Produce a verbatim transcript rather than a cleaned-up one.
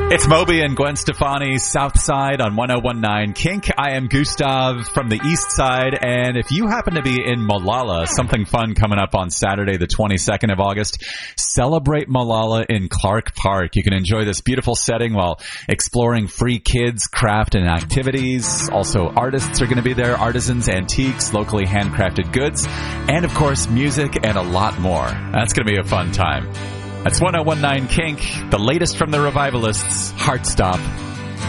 It's Moby and Gwen Stefani, South Side on one oh one nine Kink. I am Gustav from the East Side, and if you happen to be in Malala, something fun coming up on Saturday, the twenty-second of August, celebrate Malala in Clark Park. You can enjoy this beautiful setting while exploring free kids, craft, and activities. Also, artists are going to be there, artisans, antiques, locally handcrafted goods, and of course, music and a lot more. That's going to be a fun time. That's one oh one nine Kink, the latest from the Revivalists, Heartstop.